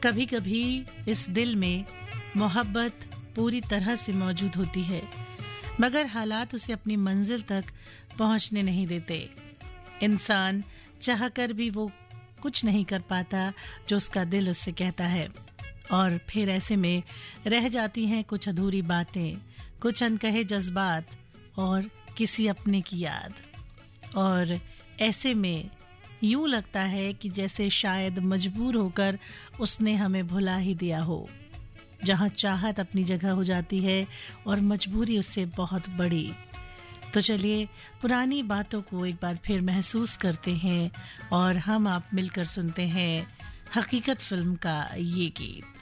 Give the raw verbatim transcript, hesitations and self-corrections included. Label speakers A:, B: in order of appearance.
A: कभी कभी इस दिल में मोहब्बत पूरी तरह से मौजूद होती है, मगर हालात उसे अपनी मंजिल तक पहुंचने नहीं देते। इंसान चाहकर भी वो कुछ नहीं कर पाता जो उसका दिल उससे कहता है, और फिर ऐसे में रह जाती हैं कुछ अधूरी बातें, कुछ अनकहे जज्बात और किसी अपने की याद। और ऐसे में यूं लगता है कि जैसे शायद मजबूर होकर उसने हमें भुला ही दिया हो। जहां चाहत अपनी जगह हो जाती है और मजबूरी उससे बहुत बड़ी। तो चलिए पुरानी बातों को एक बार फिर महसूस करते हैं और हम आप मिलकर सुनते हैं हकीकत फिल्म का ये गीत।